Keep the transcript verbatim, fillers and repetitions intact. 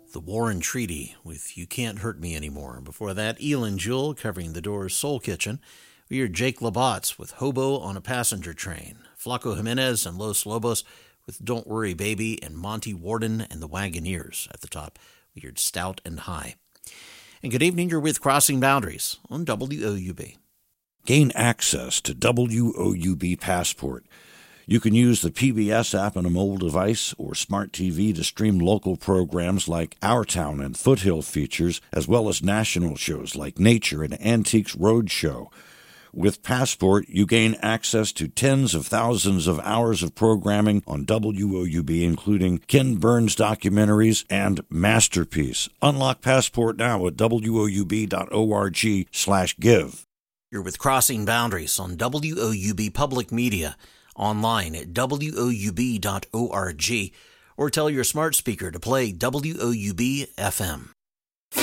The Warren Treaty with You Can't Hurt Me Anymore. Before that, Elin Jewell covering The Doors' Soul Kitchen. We heard Jake Labatz with Hobo on a Passenger Train. Flaco Jimenez and Los Lobos with Don't Worry Baby, and Monty Warden and the Wagoneers. At the top, we heard Stout and High. And good evening, you're with Crossing Boundaries on W O U B. Gain access to W O U B Passport. You can use the P B S app on a mobile device or smart T V to stream local programs like Our Town and Foothill Features, as well as national shows like Nature and Antiques Roadshow. With Passport, you gain access to tens of thousands of hours of programming on W O U B, including Ken Burns documentaries and Masterpiece. Unlock Passport now at W O U B dot org slash give. You're with Crossing Boundaries on W O U B Public Media, online at W O U B dot org, or tell your smart speaker to play W O U B F M.